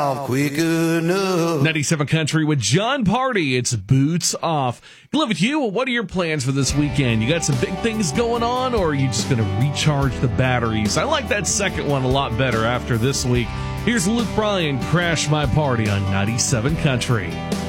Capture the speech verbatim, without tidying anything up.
quick enough. ninety-seven Country with John Party. It's Boots Off. Live with you. What are your plans for this weekend? You got some big things going on, or are you just going to recharge the batteries? I like that second one a lot better after this week. Here's Luke Bryan, Crash My Party on ninety-seven Country.